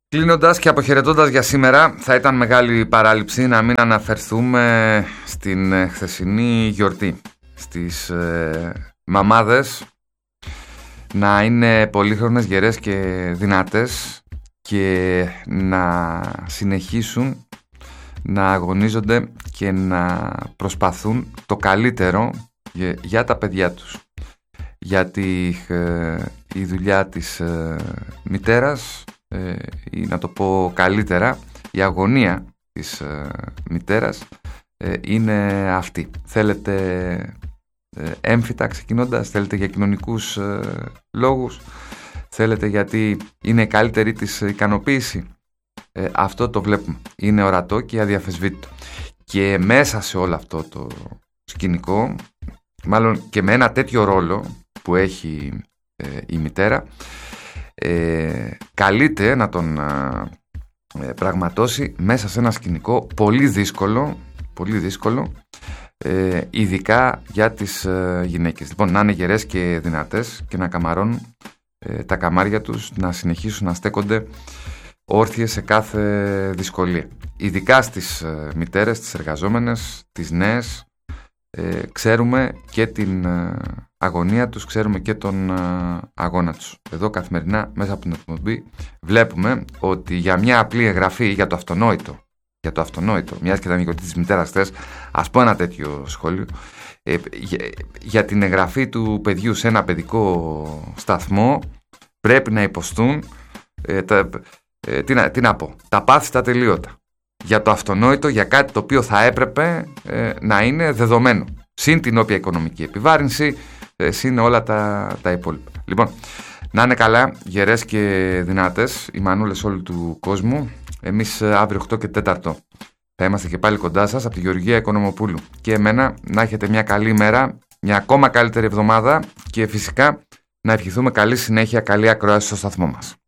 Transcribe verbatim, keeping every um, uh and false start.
Κλείνοντας και αποχαιρετώντας για σήμερα, θα ήταν μεγάλη παράληψη να μην αναφερθούμε στην χθεσινή γιορτή. Στις ε, μαμάδες να είναι πολύχρονες, γερές και δυνατές και να συνεχίσουν να αγωνίζονται και να προσπαθούν το καλύτερο για, για τα παιδιά τους. Γιατί ε, η δουλειά της ε, μητέρας ε, ή να το πω καλύτερα, η αγωνία της ε, μητέρας ε, είναι αυτή. Θέλετε ε, έμφυτα ξεκινώντας, θέλετε για κοινωνικούς ε, λόγους, θέλετε γιατί είναι η καλύτερη της ικανοποίηση. Ε, αυτό το βλέπουμε, είναι ορατό και αδιαφεσβήτητο. Και μέσα σε όλο αυτό το σκηνικό, μάλλον και με ένα τέτοιο ρόλο που έχει ε, η μητέρα, ε, καλείται να τον ε, πραγματώσει μέσα σε ένα σκηνικό πολύ δύσκολο, πολύ δύσκολο, ε, ειδικά για τις ε, γυναίκες. Λοιπόν, να είναι γερές και δυνατές και να καμαρώνουν ε, τα καμάρια τους, να συνεχίσουν να στέκονται όρθιες σε κάθε δυσκολία. Ειδικά στις ε, μητέρες, τις εργαζόμενες, τις νέες, ε, ξέρουμε και την ε, αγωνία τους, ξέρουμε και τον ε, αγώνα τους. Εδώ καθημερινά μέσα από την εκπομπή βλέπουμε ότι για μια απλή εγγραφή για το αυτονόητο, για το αυτονόητο, μιας και ήταν η γιορτή της μητέρας χθες, ας πω ένα τέτοιο σχόλιο, ε, για, για την εγγραφή του παιδιού σε ένα παιδικό σταθμό πρέπει να υποστούν ε, τα, ε, τι, να, τι να πω, τα πάθη τα τελείωτα. Για το αυτονόητο, για κάτι το οποίο θα έπρεπε ε, να είναι δεδομένο. Συν την όποια οικονομική επιβάρυνση, ε, συν όλα τα, τα υπόλοιπα. Λοιπόν, να είναι καλά, γερές και δυνατές οι μανούλες όλου του κόσμου. Εμείς αύριο οκτώ και τέσσερα θα είμαστε και πάλι κοντά σας από τη Γεωργία Οικονομοπούλου. Και εμένα να έχετε μια καλή μέρα, μια ακόμα καλύτερη εβδομάδα και φυσικά να ευχηθούμε καλή συνέχεια, καλή ακρόαση στο σταθμό μας.